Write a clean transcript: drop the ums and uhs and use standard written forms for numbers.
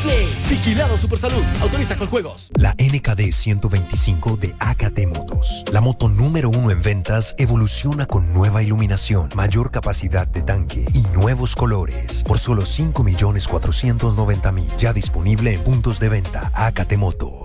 Play. Vigilado Supersalud. Autoriza con juegos. La NKD 125 de AKT Motos. La moto número 1 en ventas evoluciona con nueva iluminación, mayor capacidad de tanque y nuevos colores. Por solo 5.490.000. Ya disponible en puntos de venta AKT Motos.